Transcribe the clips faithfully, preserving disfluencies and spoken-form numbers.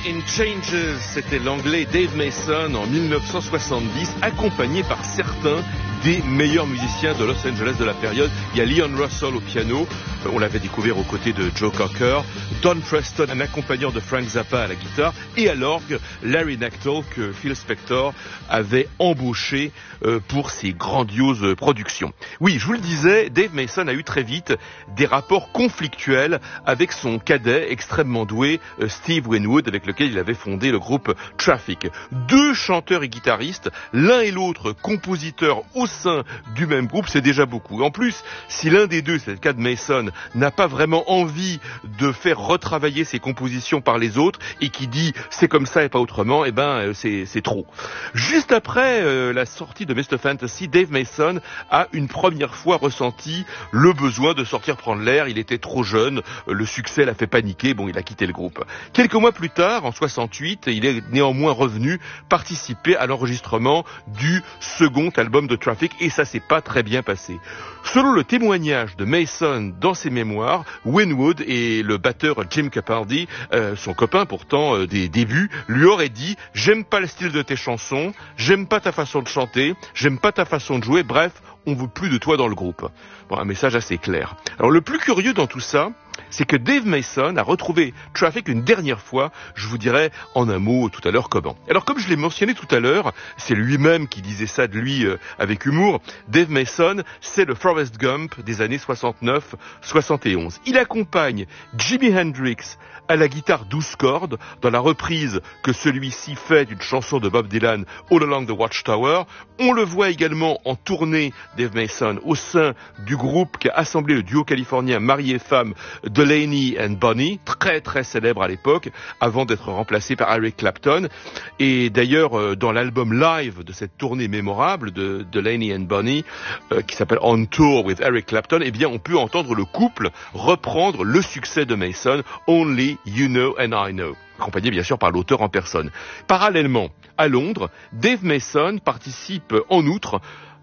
in Changes, c'était l'anglais Dave Mason en mille neuf cent soixante-dix, accompagné par certains des meilleurs musiciens de Los Angeles de la période. Il y a Leon Russell au piano, on l'avait découvert aux côtés de Joe Cocker, Don Preston, un accompagnant de Frank Zappa à la guitare, et à l'orgue, Larry Knechtel, que Phil Spector avait embauché euh, pour ses grandioses productions. Oui, je vous le disais, Dave Mason a eu très vite des rapports conflictuels avec son cadet extrêmement doué, euh, Steve Winwood, avec lequel il avait fondé le groupe Traffic. Deux chanteurs et guitaristes, l'un et l'autre compositeurs au sein du même groupe, c'est déjà beaucoup. En plus, si l'un des deux, c'est le cas de Mason, n'a pas vraiment envie de faire retravailler ses compositions par les autres et qui dit c'est comme ça et pas autrement, eh ben c'est, c'est trop. Juste après euh, la sortie de mister Fantasy, Dave Mason a une première fois ressenti le besoin de sortir prendre l'air. Il était trop jeune, le succès l'a fait paniquer, bon il a quitté le groupe. Quelques mois plus tard, en soixante-huit, il est néanmoins revenu participer à l'enregistrement du second album de Traffic et ça s'est pas très bien passé. Selon le témoignage de Mason dans ses mémoires, Winwood et le batteur Jim Capaldi, euh, son copain pourtant euh, des débuts, lui auraient dit « J'aime pas le style de tes chansons, j'aime pas ta façon de chanter, j'aime pas ta façon de jouer, bref, on veut plus de toi dans le groupe. » Bon, un message assez clair. Alors le plus curieux dans tout ça, c'est que Dave Mason a retrouvé Traffic une dernière fois, je vous dirai en un mot tout à l'heure comment. Alors comme je l'ai mentionné tout à l'heure, c'est lui-même qui disait ça de lui euh, avec humour, Dave Mason, c'est le Forrest Gump des années soixante-neuf soixante et onze. Il accompagne Jimi Hendrix à la guitare douze cordes dans la reprise que celui-ci fait d'une chanson de Bob Dylan, All Along the Watchtower. On le voit également en tournée, Dave Mason, au sein du groupe qui a assemblé le duo californien mari et femme Delaney and Bonnie, très très célèbre à l'époque, avant d'être remplacé par Eric Clapton. Et d'ailleurs, dans l'album live de cette tournée mémorable de Delaney and Bonnie, euh, qui s'appelle On Tour with Eric Clapton, eh bien, on peut entendre le couple reprendre le succès de Mason, Only You Know and I Know, accompagné bien sûr par l'auteur en personne. Parallèlement, à Londres, Dave Mason participe en outre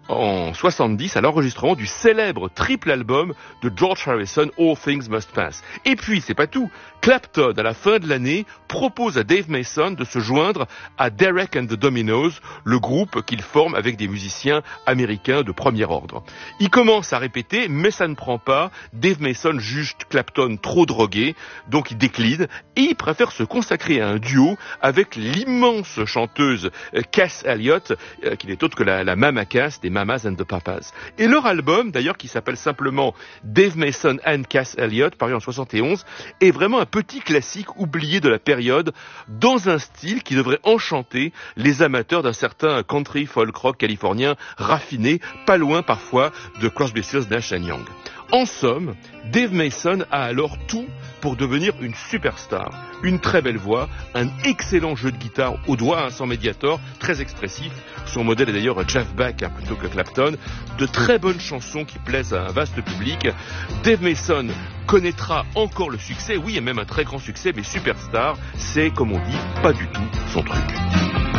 en soixante-dix à l'enregistrement du célèbre triple album de George Harrison, All Things Must Pass. Et puis, c'est pas tout. Clapton, à la fin de l'année, propose à Dave Mason de se joindre à Derek and the Dominos, le groupe qu'il forme avec des musiciens américains de premier ordre. Il commence à répéter, mais ça ne prend pas. Dave Mason juge Clapton trop drogué, donc il décline, et il préfère se consacrer à un duo avec l'immense chanteuse Cass Elliot, qui n'est autre que la, la Mama Cass des Mamas and the Papas. Et leur album, d'ailleurs, qui s'appelle simplement Dave Mason and Cass Elliot, paru en soixante et onze, est vraiment un petit classique oublié de la période, dans un style qui devrait enchanter les amateurs d'un certain country folk rock californien raffiné, pas loin parfois de Crosby, Stills, Nash and Young. En somme, Dave Mason a alors tout pour devenir une superstar. Une très belle voix, un excellent jeu de guitare au doigt, hein, sans médiator, très expressif. Son modèle est d'ailleurs Jeff Beck, hein, plutôt que Clapton. De très bonnes chansons qui plaisent à un vaste public. Dave Mason connaîtra encore le succès, oui, et même un très grand succès, mais superstar, c'est, comme on dit, pas du tout son truc.